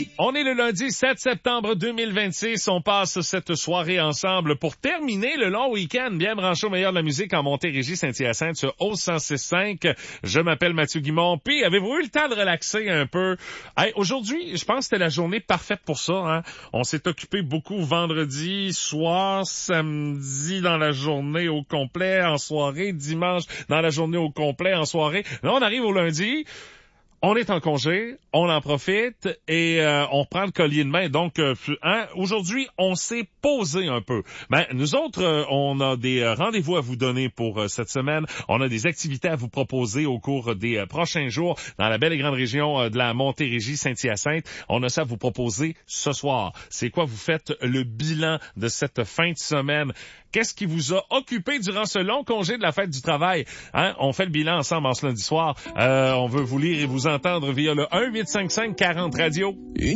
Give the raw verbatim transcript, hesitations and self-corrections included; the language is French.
On est le lundi sept septembre deux mille vingt-six. On passe cette soirée ensemble pour terminer le long week-end. Bien branché au meilleur de la musique en Montérégie, Saint-Hyacinthe sur O cent six cinq. Je m'appelle Mathieu Guimond. Puis, avez-vous eu le temps de relaxer un peu? Hey, aujourd'hui, je pense que c'était la journée parfaite pour ça. Hein? On s'est occupé beaucoup vendredi soir, samedi dans la journée au complet, en soirée, dimanche dans la journée au complet, en soirée. Là, on arrive au lundi. On est en congé, on en profite et euh, on prend le collier de main. Donc, euh, hein, aujourd'hui, on s'est posé un peu. Ben, nous autres, euh, on a des euh, rendez-vous à vous donner pour euh, cette semaine. On a des activités à vous proposer au cours des euh, prochains jours dans la belle et grande région euh, de la Montérégie, Saint-Hyacinthe. On a ça à vous proposer ce soir. C'est quoi? Vous faites le bilan de cette fin de semaine. Qu'est-ce qui vous a occupé durant ce long congé de la fête du travail? Hein? On fait le bilan ensemble en ce lundi soir. Euh, on veut vous lire et vous entendre via le un huit cinq cinq quarante radio.